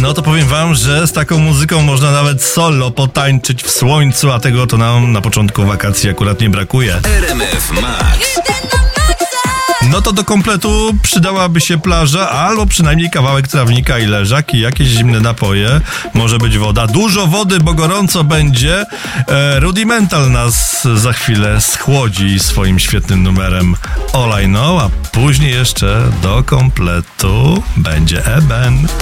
No to powiem wam, że z taką muzyką można nawet solo potańczyć w słońcu, a tego to nam na początku wakacji akurat nie brakuje. RMF Max. No to do kompletu przydałaby się plaża, albo przynajmniej kawałek trawnika i leżak i jakieś zimne napoje. Może być woda. Dużo wody, bo gorąco będzie. Rudimental nas za chwilę schłodzi swoim świetnym numerem All I Know, a później jeszcze do kompletu będzie Eben.